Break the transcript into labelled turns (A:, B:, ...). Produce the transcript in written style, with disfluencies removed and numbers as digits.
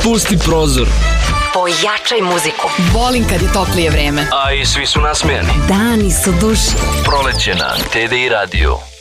A: Pusti prozor.
B: Pojačaj muziku.
C: Volim kad je toplije vreme.
A: A i svi su nasmejani.
C: Dani su duši.
A: Proleće na TDI radiju.